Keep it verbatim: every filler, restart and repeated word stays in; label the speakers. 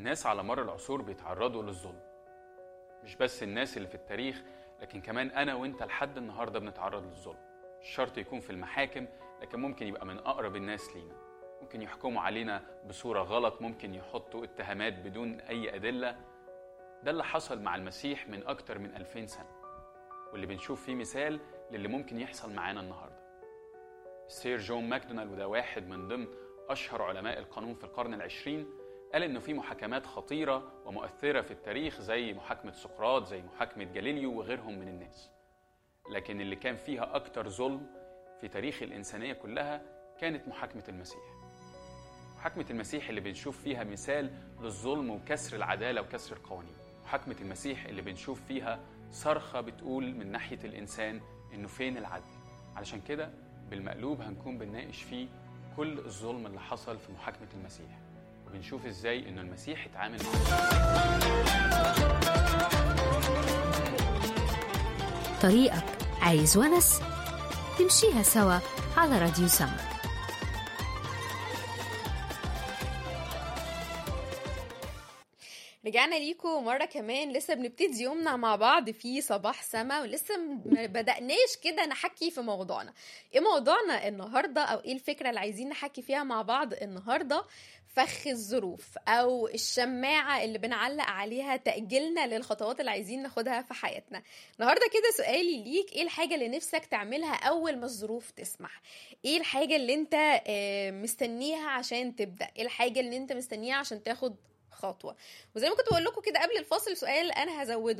Speaker 1: الناس على مر العصور بيتعرضوا للظلم، مش بس الناس اللي في التاريخ، لكن كمان أنا وإنت لحد النهاردة بنتعرض للظلم. مش شرط يكون في المحاكم، لكن ممكن يبقى من أقرب الناس لينا. ممكن يحكموا علينا بصورة غلط، ممكن يحطوا اتهامات بدون أي أدلة. ده اللي حصل مع المسيح من أكتر من ألفين سنة، واللي بنشوف فيه مثال للي ممكن يحصل معانا النهاردة. سير جون ماكدونال، وده واحد من ضمن أشهر علماء القانون في القرن العشرين، قال إنه في محاكمات خطيرة ومؤثرة في التاريخ زي محاكمة سقراط، زي محاكمة جاليليو وغيرهم من الناس، لكن اللي كان فيها أكتر ظلم في تاريخ الإنسانية كلها كانت محاكمة المسيح. محاكمة المسيح اللي بنشوف فيها مثال للظلم وكسر العدالة وكسر القوانين. محاكمة المسيح اللي بنشوف فيها صرخة بتقول من ناحية الإنسان إنه فين العدل. علشان كده بالمقلوب هنكون بنناقش فيه كل الظلم اللي حصل في محاكمة المسيح، وبنشوف إزاي إنه المسيح اتعامل معه.
Speaker 2: طريقك عايز ونس، تمشيها سوا على راديو سما.
Speaker 3: رجعنا ليكم مرة كمان، لسه بنبتدي يومنا مع بعض في صباح سما، ولسه ما بدأناش كده نحكي في موضوعنا. ايه موضوعنا النهاردة او ايه الفكرة اللي عايزين نحكي فيها مع بعض النهاردة؟ فخ الظروف او الشماعة اللي بنعلق عليها تأجيلنا للخطوات اللي عايزين ناخدها في حياتنا. النهاردة كده سؤالي ليك، ايه الحاجة اللي نفسك تعملها اول ما الظروف تسمح؟ ايه الحاجة اللي انت مستنيها عشان تبدأ؟ ايه الحاجة اللي انت مستنيها عشان تاخد خطوة؟ وزي ما كنت بقول لكم كده قبل الفاصل، سؤال انا هزوده،